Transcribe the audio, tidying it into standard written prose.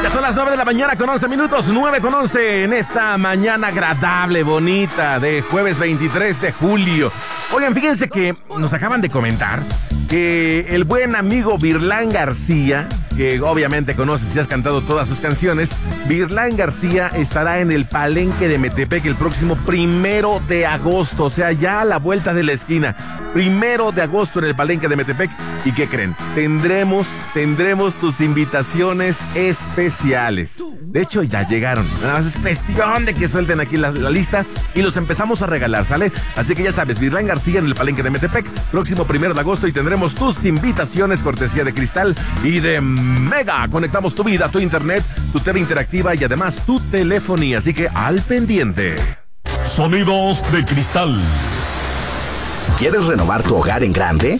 Ya son las 9 de la mañana con 11 minutos, 9 con 11 en esta mañana agradable, bonita, de jueves 23 de julio. Oigan, fíjense que nos acaban de comentar que el buen amigo Virlán García, que obviamente conoces y has cantado todas sus canciones, Virlán García estará en el Palenque de Metepec el próximo 1 de agosto, o sea, ya a la vuelta de la esquina. 1 de agosto en el Palenque de Metepec. ¿Y qué creen? Tendremos tus invitaciones especiales. De hecho, ya llegaron. Nada más es cuestión de que suelten aquí la lista y los empezamos a regalar, ¿sale? Así que ya sabes, Virlán García en el Palenque de Metepec, próximo 1 de agosto, y tendremos tus invitaciones, cortesía de Cristal y de Mega. Conectamos tu vida, tu internet, tu TV interactiva y además tu telefonía. Así que al pendiente. Sonidos de Cristal. ¿Quieres renovar tu hogar en grande?